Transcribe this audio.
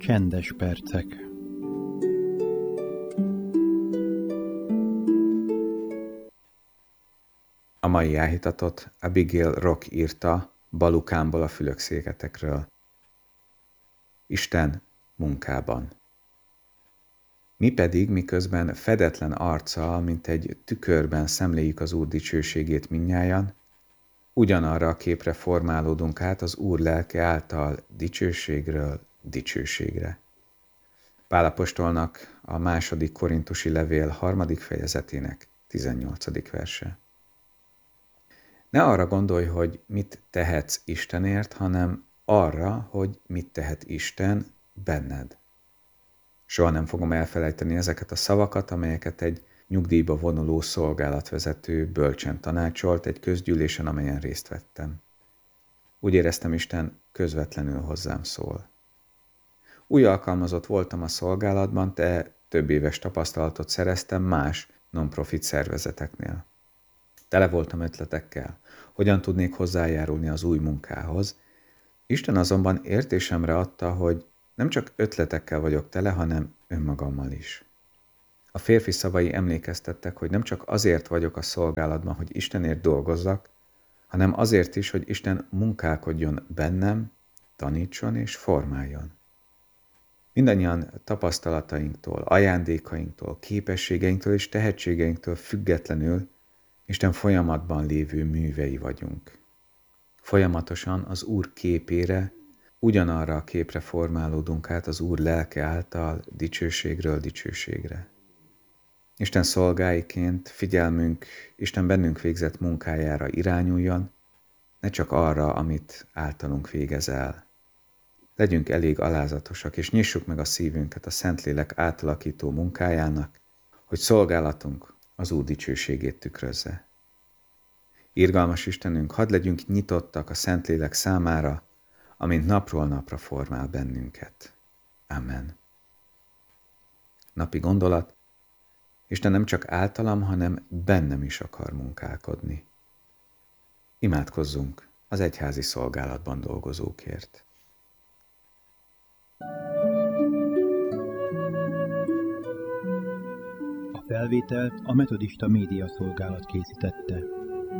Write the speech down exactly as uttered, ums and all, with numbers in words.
Csendes percek. A mai áhítatot Abigail Rock írta Balukánból a Fülöp-szigetekről. Isten munkában. Mi pedig, miközben fedetlen arccal, mint egy tükörben szemléljük az Úr dicsőségét mindnyájan, ugyanarra a képre formálódunk át az Úr lelke által dicsőségről dicsőségre. Pál apostolnak a második korintusi levél harmadik fejezetének tizennyolcadik verse. Ne arra gondolj, hogy mit tehetsz Istenért, hanem arra, hogy mit tehet Isten benned. Soha nem fogom elfelejteni ezeket a szavakat, amelyeket egy nyugdíjba vonuló szolgálatvezető bölcsen tanácsolt egy közgyűlésen, amelyen részt vettem. Úgy éreztem, Isten közvetlenül hozzám szól. Új alkalmazott voltam a szolgálatban, de több éves tapasztalatot szereztem más non-profit szervezeteknél. Tele voltam ötletekkel, hogyan tudnék hozzájárulni az új munkához. Isten azonban értésemre adta, hogy nem csak ötletekkel vagyok tele, hanem önmagammal is. A férfi szavai emlékeztettek, hogy nem csak azért vagyok a szolgálatban, hogy Istenért dolgozzak, hanem azért is, hogy Isten munkálkodjon bennem, tanítson és formáljon. Mindannyian tapasztalatainktól, ajándékainktól, képességeinktől és tehetségeinktől függetlenül Isten folyamatban lévő művei vagyunk. Folyamatosan az Úr képére, ugyanarra a képre formálódunk át az Úr lelke által dicsőségről dicsőségre. Isten szolgáiként figyelmünk Isten bennünk végzett munkájára irányuljon, ne csak arra, amit általunk végez el. Legyünk elég alázatosak, és nyissuk meg a szívünket a Szentlélek átalakító munkájának, hogy szolgálatunk az Úr dicsőségét tükrözze. Irgalmas Istenünk, hadd legyünk nyitottak a Szentlélek számára, amint napról napra formál bennünket. Amen. Napi gondolat: Isten nem csak általam, hanem bennem is akar munkálkodni. Imádkozzunk az egyházi szolgálatban dolgozókért. A felvételt a Metodista Média Szolgálat készítette.